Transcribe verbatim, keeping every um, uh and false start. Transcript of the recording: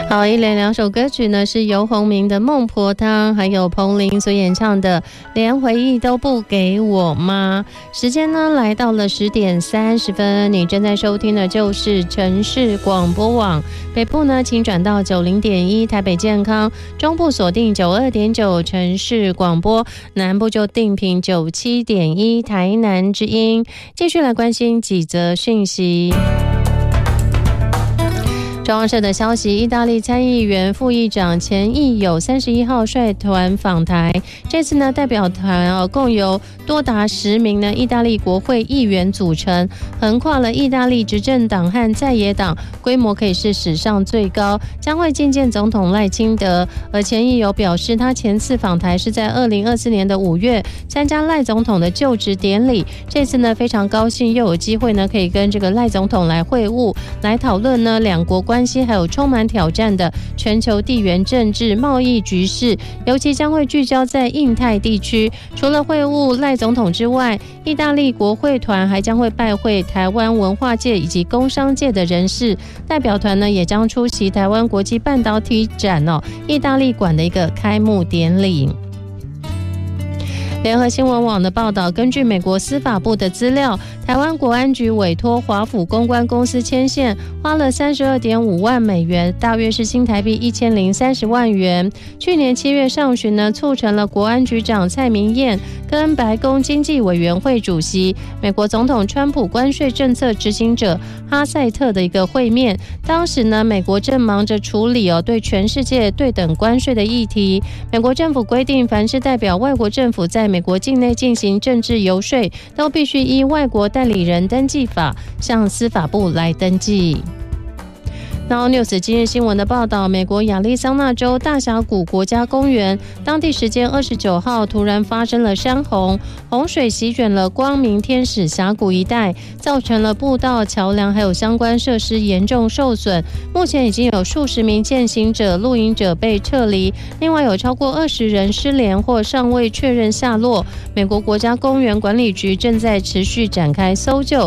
好，一连两首歌曲呢，是游鸿明的《孟婆汤》，还有彭羚所演唱的《连回忆都不给我吗》。时间呢来到了十点三十分，你正在收听的就是城市广播网。北部呢，请转到九零点一台北健康；中部锁定九二点九城市广播；南部就定频九七点一台南之音。继续来关心几则讯息。中央社的消息，意大利参议员副议长前议友三十一号率团访台，这次呢代表团哦共有多达十名呢意大利国会议员组成，横跨了意大利执政党和在野党，规模可以是史上最高，将会觐见总统赖清德。而前议友表示，他前次访台是在二零二四年的五月参加赖总统的就职典礼，这次呢非常高兴又有机会呢可以跟这个赖总统来会晤，来讨论呢两国关系。关系还有充满挑战的全球地缘政治贸易局势，尤其将会聚焦在印太地区。除了会晤赖总统之外，意大利国会团还将会拜会台湾文化界以及工商界的人士。代表团呢也将出席台湾国际半导体展哦意大利馆的一个开幕典礼。联合新闻网的报道，根据美国司法部的资料，台湾国安局委托华府公关公司牵线，花了 三十二点五万美元，大约是新台币一千零三十万元。去年七月上旬呢，促成了国安局长蔡明彦跟白宫经济委员会主席、美国总统川普关税政策执行者哈塞特的一个会面。当时呢，美国正忙着处理哦对全世界对等关税的议题。美国政府规定，凡是代表外国政府在美国境内进行政治游说，都必须依外国代理人登记法向司法部来登记。Now News 今日新闻的报道，美国亚利桑那州大峡谷国家公园，当地时间二十九号突然发生了山洪，洪水席卷了光明天使峡谷一带，造成了步道、桥梁还有相关设施严重受损。目前已经有数十名健行者、露营者被撤离，另外有超过二十人失联或尚未确认下落。美国国家公园管理局正在持续展开搜救，